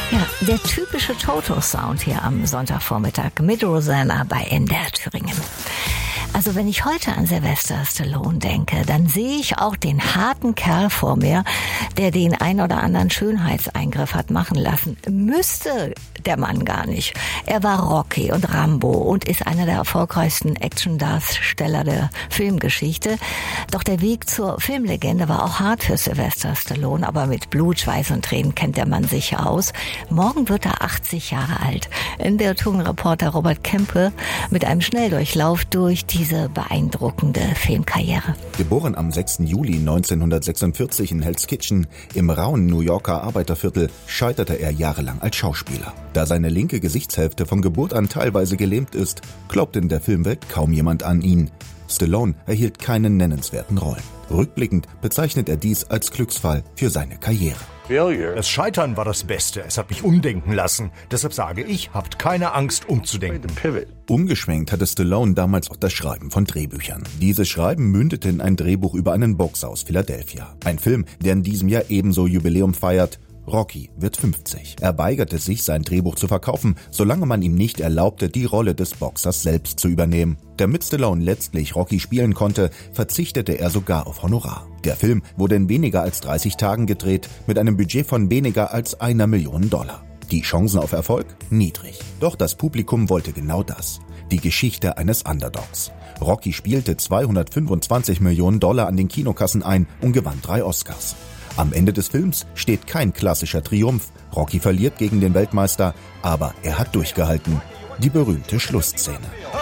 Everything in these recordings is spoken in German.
Ja, der typische Toto-Sound hier am Sonntagvormittag mit Rosanna bei NDR Thüringen. Also wenn ich heute an Sylvester Stallone denke, dann sehe ich auch den harten Kerl vor mir, der den ein oder anderen Schönheitseingriff hat machen lassen. Müsste der Mann gar nicht. Er war Rocky und Rambo und ist einer der erfolgreichsten Actiondarsteller der Filmgeschichte. Doch der Weg zur Filmlegende war auch hart für Sylvester Stallone, aber mit Blut, Schweiß und Tränen kennt der Mann sich aus. Morgen wird er 80 Jahre alt. Der Reporter Robert Kempe mit einem Schnelldurchlauf durch diese beeindruckende Filmkarriere. Geboren am 6. Juli 1946 in Hell's Kitchen im rauen New Yorker Arbeiterviertel, scheiterte er jahrelang als Schauspieler. Da seine linke Gesichtshälfte von Geburt an teilweise gelähmt ist, glaubt in der Filmwelt kaum jemand an ihn. Stallone erhielt keine nennenswerten Rollen. Rückblickend bezeichnet er dies als Glücksfall für seine Karriere. Das Scheitern war das Beste. Es hat mich umdenken lassen. Deshalb sage ich, habt keine Angst, umzudenken. Umgeschwenkt hatte Stallone damals auch das Schreiben von Drehbüchern. Dieses Schreiben mündete in ein Drehbuch über einen Boxer aus Philadelphia. Ein Film, der in diesem Jahr ebenso Jubiläum feiert. Rocky wird 50. Er weigerte sich, sein Drehbuch zu verkaufen, solange man ihm nicht erlaubte, die Rolle des Boxers selbst zu übernehmen. Damit Stallone letztlich Rocky spielen konnte, verzichtete er sogar auf Honorar. Der Film wurde in weniger als 30 Tagen gedreht, mit einem Budget von weniger als $1 Million. Die Chancen auf Erfolg? Niedrig. Doch das Publikum wollte genau das. Die Geschichte eines Underdogs. Rocky spielte $225 Millionen an den Kinokassen ein und gewann 3 Oscars. Am Ende des Films steht kein klassischer Triumph. Rocky verliert gegen den Weltmeister, aber er hat durchgehalten. Die berühmte Schlussszene.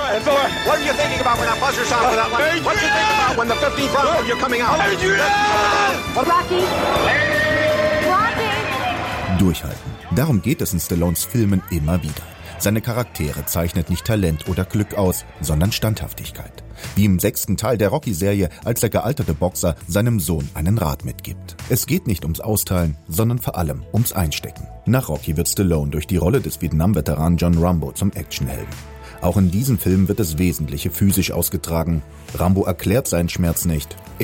Durchhalten. Darum geht es in Stallones Filmen immer wieder. Seine Charaktere zeichnet nicht Talent oder Glück aus, sondern Standhaftigkeit. Wie im 6. Teil der Rocky-Serie, als der gealterte Boxer seinem Sohn einen Rat mitgibt. Es geht nicht ums Austeilen, sondern vor allem ums Einstecken. Nach Rocky wird Stallone durch die Rolle des Vietnam-Veteranen John Rambo zum Actionhelden. Auch in diesem Film wird das Wesentliche physisch ausgetragen. Rambo erklärt seinen Schmerz nicht.